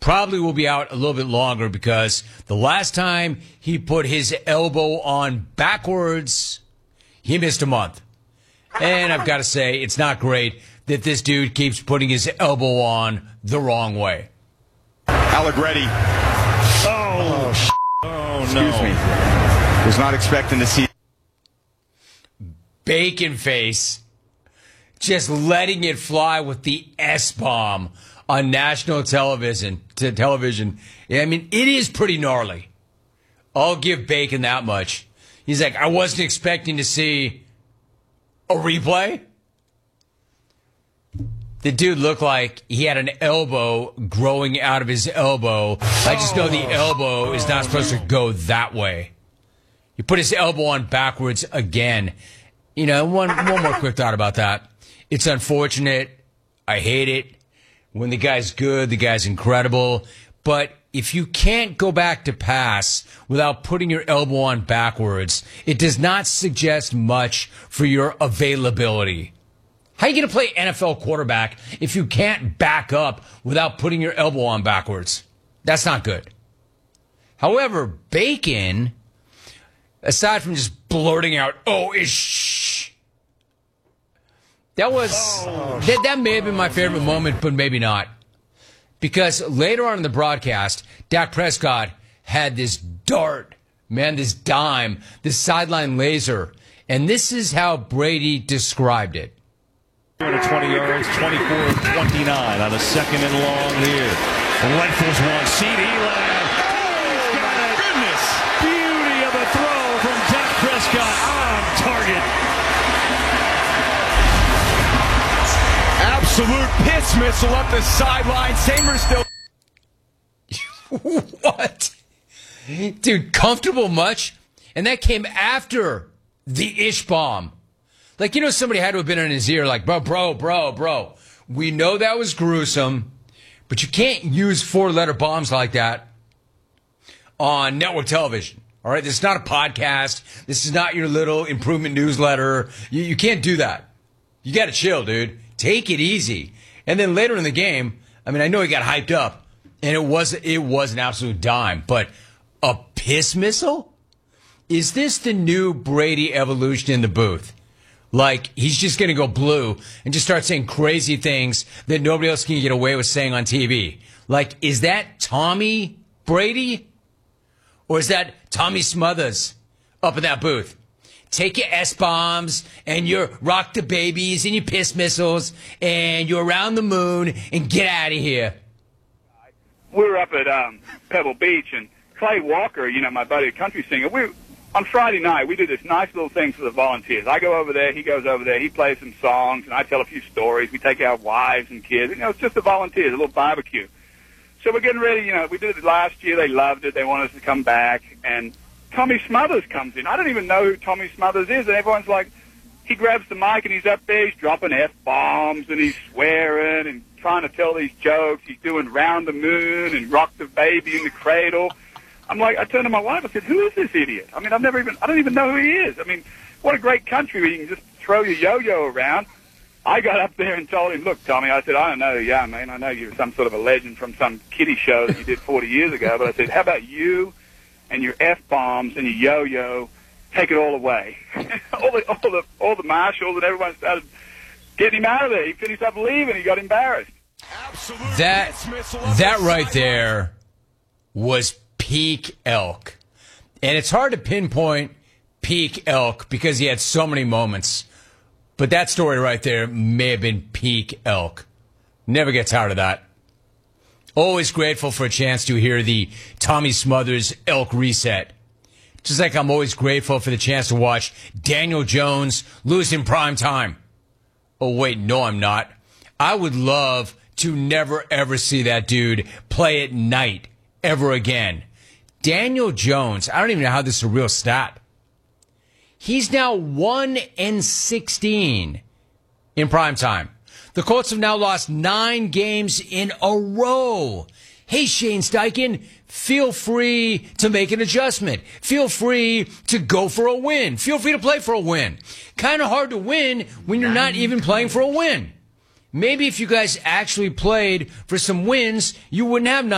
probably will be out a little bit longer because the last time he put his elbow on backwards, he missed a month. And I've got to say, it's not great that this dude keeps putting his elbow on the wrong way. Allegretti. Oh, Excuse me. Was not expecting to see. Bacon face. Just letting it fly with the S-bomb on national television. I mean, it is pretty gnarly. I'll give Bacon that much. He's like, I wasn't expecting to see a replay. The dude looked like he had an elbow growing out of his elbow. I just know the elbow is not supposed to go that way. He put his elbow on backwards again. You know, one more quick thought about that. It's unfortunate. I hate it. When the guy's good, the guy's incredible. But if you can't go back to pass without putting your elbow on backwards, it does not suggest much for your availability. How are you going to play NFL quarterback if you can't back up without putting your elbow on backwards? That's not good. However, Bacon, aside from just blurting out, that may have been my favorite moment, but maybe not. Because later on in the broadcast, Dak Prescott had this dart, this dime, this sideline laser, and this is how Brady described it. 220 yards, 24-29 on a second and long here. Rifles one, CD Lamb. Oh, my goodness. Beauty of a throw from Dak Prescott on target. Absolute piss missile up the sideline. Samer still. What? Dude, comfortable much? And that came after the Ish bomb. Like, you know, somebody had to have been in his ear like, bro. We know that was gruesome, but you can't use 4-letter bombs like that on network television. All right? This is not a podcast. This is not your little improvement newsletter. You can't do that. You got to chill, dude. Take it easy. And then later in the game, I mean, I know he got hyped up, and it was an absolute dime, but a piss missile? Is this the new Brady evolution in the booth? Like, he's just going to go blue and just start saying crazy things that nobody else can get away with saying on TV. Like, is that Tommy Brady? Or is that Tommy Smothers up in that booth? Take your S-bombs and your rock the babies and your piss missiles and you're around the moon and get out of here. We were up at Pebble Beach, and Clay Walker, you know, my buddy, a country singer, on Friday night, we do this nice little thing for the volunteers. I go over there, he goes over there, he plays some songs, and I tell a few stories. We take our wives and kids. You know, it's just the volunteers, a little barbecue. So we're getting ready. You know, we did it last year. They loved it. They wanted us to come back. And Tommy Smothers comes in. I don't even know who Tommy Smothers is, and everyone's like, he grabs the mic, and he's up there. He's dropping F-bombs, and he's swearing and trying to tell these jokes. He's doing Round the Moon and Rock the Baby in the Cradle. I'm like, I turned to my wife, I said, who is this idiot? I mean, I don't even know who he is. I mean, what a great country where you can just throw your yo-yo around. I got up there and told him, look, Tommy, I said, I don't know who you are, man. I know you're some sort of a legend from some kiddie show that you did 40 years ago, but I said, how about you and your F-bombs and your yo-yo, take it all away. all the marshals and everyone started getting him out of there. He finished up leaving. He got embarrassed. That right there was peak Elk. And it's hard to pinpoint peak Elk because he had so many moments. But that story right there may have been peak Elk. Never get tired of that. Always grateful for a chance to hear the Tommy Smothers Elk reset. Just like I'm always grateful for the chance to watch Daniel Jones lose in prime time. Oh, wait, no, I'm not. I would love to never, ever see that dude play at night ever again. Daniel Jones, I don't even know how this is a real stat. He's now 1-16 in prime time. The Colts have now lost 9 games in a row. Hey, Shane Steichen, feel free to make an adjustment. Feel free to go for a win. Feel free to play for a win. Kind of hard to win when you're not even playing for a win. Maybe if you guys actually played for some wins, you wouldn't have